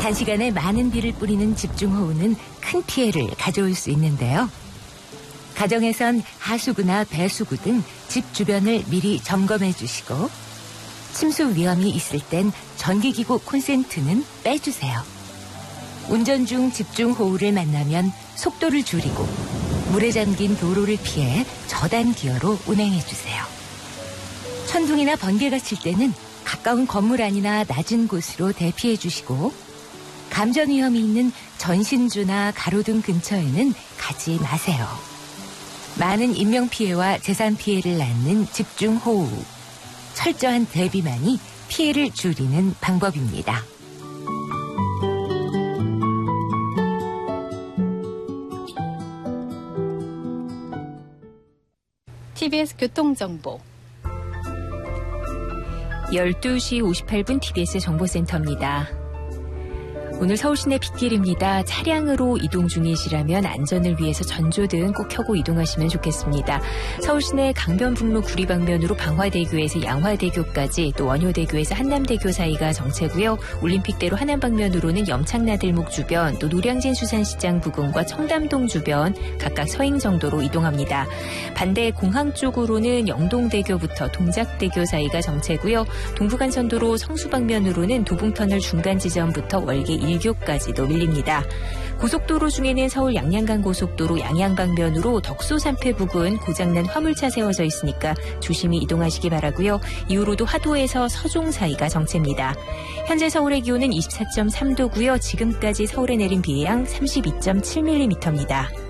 단시간에 많은 비를 뿌리는 집중호우는 큰 피해를 가져올 수 있는데요. 가정에선 하수구나 배수구 등 집 주변을 미리 점검해 주시고 침수 위험이 있을 땐 전기기구 콘센트는 빼주세요. 운전 중 집중호우를 만나면 속도를 줄이고 물에 잠긴 도로를 피해 저단 기어로 운행해 주세요. 천둥이나 번개가 칠 때는 가까운 건물 안이나 낮은 곳으로 대피해 주시고 감전 위험이 있는 전신주나 가로등 근처에는 가지 마세요. 많은 인명피해와 재산 피해를 낳는 집중호우. 철저한 대비만이 피해를 줄이는 방법입니다. TBS 교통정보 12시 58분 TBS 정보센터입니다. 오늘 서울 시내 빗길입니다. 차량으로 이동 중이시라면 안전을 위해서 전조등 꼭 켜고 이동하시면 좋겠습니다. 서울 시내 강변북로 구리 방면으로 방화대교에서 양화대교까지 또 원효대교에서 한남대교 사이가 정체고요. 올림픽대로 하남 방면으로는 염창나들목 주변 또 노량진 수산시장 부근과 청담동 주변 각각 서행 정도로 이동합니다. 반대 공항 쪽으로는 영동대교부터 동작대교 사이가 정체고요. 동부간선도로 성수 방면으로는 도봉터널 중간 지점부터 월계 1교까지도 밀립니다. 고속도로 중에는 서울 양양간 고속도로 양양 방면으로 덕소 산패 부근 고장난 화물차 세워져 있으니까 조심히 이동하시기 바라고요. 이후로도 화도에서 서종 사이가 정체입니다. 현재 서울의 기온은 24.3도고요. 지금까지 서울에 내린 비의 양 32.7mm입니다.